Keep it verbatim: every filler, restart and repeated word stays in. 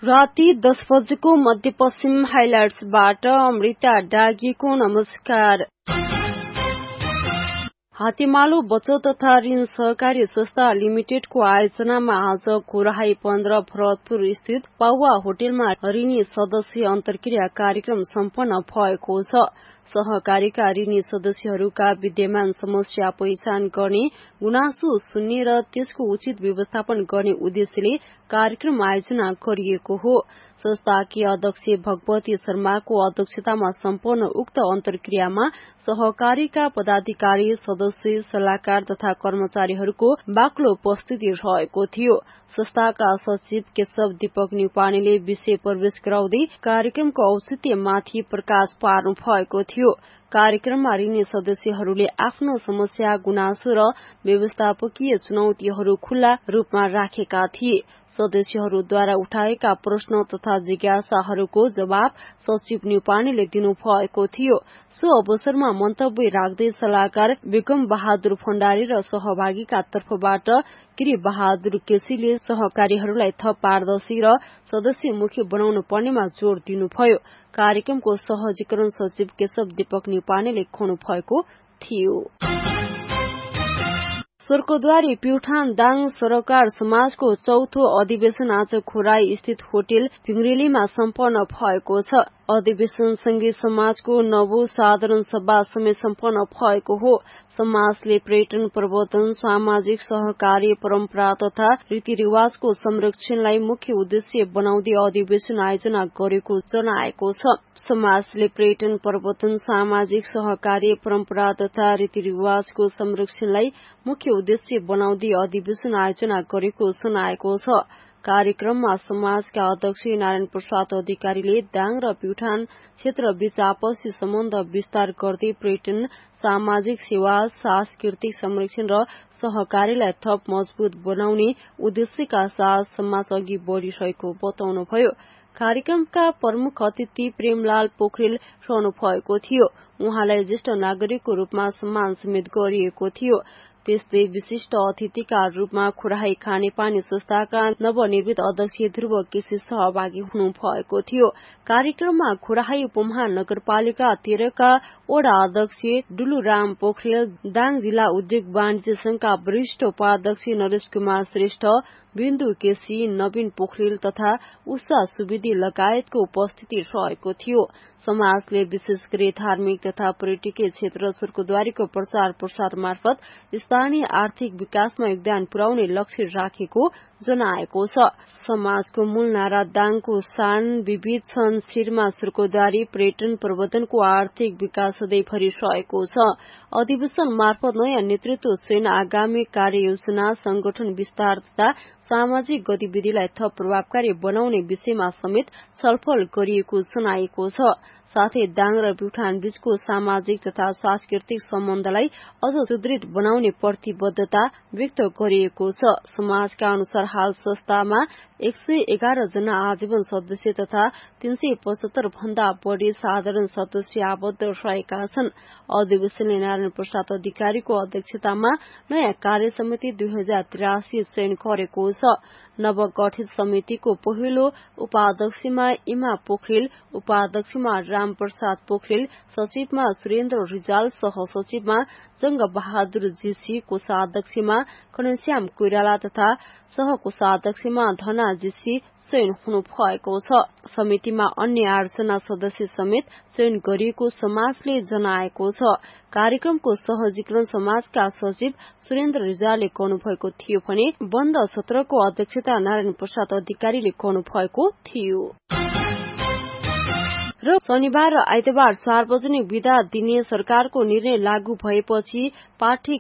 राति दस बजेको मध्यपश्चिम हाइलाइट्सबाट अमृता डागीको नमस्कार। हातेमालो बचत तथा ऋण सहकारी संस्था लिमिटेडको आयोजनामा आज कोराहाई पन्ध्र भरतपुर स्थित पाउवा होटेलमा ऋणी सदस्य अन्तर्क्रिया कार्यक्रम सम्पन्न भएको छ। सहकारीका ऋणी सदस्यहरूका विद्यमान समस्या पहिचान गर्ने, गुनासो सुन्ने र त्यसको उचित व्यवस्थापन गर्ने उद्देश्यले कार्यक्रम आयोजना गरिएको हो। संस्थाकी अध्यक्ष भगवती शर्माको अध्यक्षतामा सम्पन्न उक्त अन्तर्क्रियामा सहकारीका पदाधिकारी, सदस्य, सल्लाहकार तथा कर्मचारीहरूको बाक्लो उपस्थिति रहेको थियो। संस्थाका सचिव केशव दीपक न्युपानेले विषय प्रवेश गराउँदै कार्यक्रमको औचित्यमाथि प्रकाश पार्नु भएको थियो। कार्यक्रममा ऋणी सदस्यहरूले आफ्नो समस्या, गुनासो र व्यवस्थापकीय चुनौतीहरू खुल्ला रूपमा राखेका थिए। सदस्यहरूद्वारा उठाएका प्रश्न तथा जिज्ञासाहरूको जवाब सचिव न्युपानेले दिनुभएको थियो। सो अवसरमा मन्तव्य राख्दै सल्लाहकार बेगम बहादुर भण्डारी र सहभागीका तर्फबाट गिरी बहादुर केसीले सहकारीहरूलाई थप पारदर्शी र सदस्यमुखी बनाउनु पर्नेमा जोड़ दिनुभयो। कार्यक्रमको सहजीकरण सचिव केशव दीपक न्युपानेले खोज्नु भएको थियो। स्वर्गद्वारी प्युठान दाङ सरोकार समाजको चौथो अधिवेशन आज खोराई स्थित होटेल भिंग्रेलीमा सम्पन्न भएको छ। अधिवेशनसँगै समाजको नवौं साधारण सभा समेत सम्पन्न भएको हो। समाजले पर्यटन प्रवर्धन, सामाजिक सहकारी परम्परा तथा रीतिरिवाजको संरक्षणलाई मुख्य उद्देश्य बनाउँदै अधिवेशन आयोजना गरेको जनाएको छ। समाजले पर्यटन प्रवर्धन, सामाजिक सहकारी परम्परा तथा रीतिरिवाजको संरक्षणलाई मुख्य उद्देश्य बनाउँदै अधिवेशन आयोजना गरेको सुनाएको छ। कार्यक्रममा समाजका अध्यक्ष नारायण प्रसाद अधिकारीले दाङ र प्युठान क्षेत्र बीच आपसी सम्बन्ध विस्तार गर्दै पर्यटन, सामाजिक सेवा, सांस्कृतिक संरक्षण र सहकारीलाई थप मजबूत बनाउने उद्देश्यका साथ समाज अघि बढ़िरहेको बताउनुभयो। कार्यक्रमका प्रमुख अतिथि प्रेमलाल पोखरेल रहनु भएको थियो। उहाँलाई ज्येष्ठ नागरिकको रूपमा सम्मान समेत गरिएको थियो। त्यस्तै विशिष्ट अतिथिका रूपमा खोराहाई खानेपानी संस्थाका नवनिर्मित अध्यक्ष ध्रुव केसी सहभागी हुनु भएको थियो। कार्यक्रममा खोराहाई उपमहानगरपालिका तेह्रका वडा अध्यक्ष डुलुराम पोखरेल, दाङ जिल्ला उद्योग वाणिज्य संघका वरिष्ठ उपाध्यक्ष नरेश कुमार श्रेष्ठ, बिन्दु केसी, नवीन पोखरेल तथा उषा सुवेदी लगायतको उपस्थिति रहेको थियो। समाजले विशेष गरी धार्मिक तथा पर्यटकीय क्षेत्र स्वर्गद्वारीको प्रचार प्रसार मार्फत स्थानीय आर्थिक विकासमा योगदान पुर्याउने लक्ष्य राखेको जनाएको छ। समाजको मूल नारा दाङको शान विविध छन् शिरमा स्वर्गद्वारी, पर्यटन प्रवर्धनको आर्थिक विकास सधैँभरि रहेको छ। अधिवेशन मार्फत नयाँ नेतृत्व चयन, आगामी कार्ययोजना, संगठन विस्तार तथा सामाजिक गतिविधिलाई थप प्रभावकारी बनाउने विषयमा समेत छलफल गरिएको सुनाएको छ। साथै दाङ र प्युठान बीचको सामाजिक तथा सांस्कृतिक सम्बन्धलाई अझ सुदृढ बनाउने प्रतिबद्धता व्यक्त गरिएको छ। समाजका अनुसार हाल संस्थामा एक सय एघार जना आजीवन सदस्य तथा तीन सय पचहत्तर भन्दा बढ़ी साधारण सदस्य आबद्ध रहेका छन्। अधिवेशनले नारायण प्रसाद अधिकारीको अध्यक्षतामा नयाँ कार्य समिति दुई हजार त्रियासी चयन गरेको छ। नवगठित समितिको पहिलो उपाध्यक्षमा इमा पोखरेल, उपाध्यक्षमा राम प्रसाद पोखरेल, सचिवमा सुरेन्द्र रिजाल, सहसचिवमा जंग बहादुर जीसी, कोषाध्यक्षमा घनश्याम कोइराला तथा सहकोषाध्यक्षमा धना जीसी चयन हुनु भएको छ। समितिमा अन्य आठजना सदस्य समेत चयन गरिएको समाजले जनाएको छ। कार्यक्रमको सहजीकरण समाजका सचिव सुरेन्द्र रिजालले गर्नुभएको थियो भने बन्द सत्रको अध्यक्षता नारायण प्रसाद अधिकारीले गर्नुभएको थियो। र शनिबार र आइतबार सार्वजनिक बिदा दिने सरकारको निर्णय लागू भएपछि पाठ्य